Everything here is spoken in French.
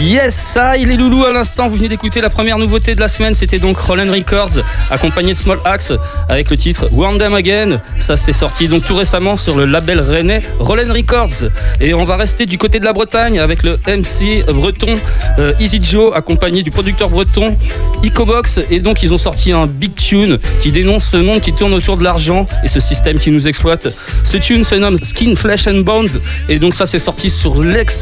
Yes, ça, il est loulou à l'instant. Vous venez d'écouter la première nouveauté de la semaine. C'était donc Rollin' Records, accompagné de Small Axe, avec le titre Warm Them Again. Ça, c'est sorti donc tout récemment sur le label rennais Rollin' Records. Et on va rester du côté de la Bretagne avec le MC breton Easy Joe, accompagné du producteur breton Ecobox. Et donc, ils ont sorti un big tune qui dénonce ce monde qui tourne autour de l'argent et ce système qui nous exploite. Ce tune se nomme Skin, Flesh and Bones. Et donc, ça, c'est sorti sur l'ex